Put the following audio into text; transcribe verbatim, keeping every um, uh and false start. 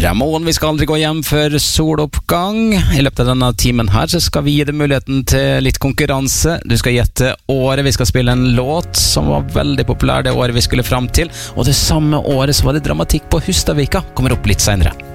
Ramon, vi skal aldri gå hjem før soloppgang. I løpet av denne timen her så skal vi gi deg muligheten til litt konkurranse. Du skal gjette året. Vi skal spille en låt som var veldig populær det året vi skulle fram til. Og det samme året så var det dramatikk på Hustadvika. Kommer opp litt senere.